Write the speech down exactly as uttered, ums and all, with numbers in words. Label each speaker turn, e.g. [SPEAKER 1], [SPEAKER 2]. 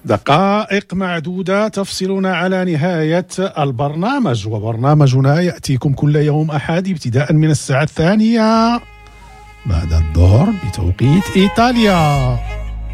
[SPEAKER 1] دقائق معدودة تفصلنا على نهاية البرنامج، وبرنامجنا يأتيكم كل يوم أحد ابتداء من الساعة الثانية بعد الظهر بتوقيت إيطاليا.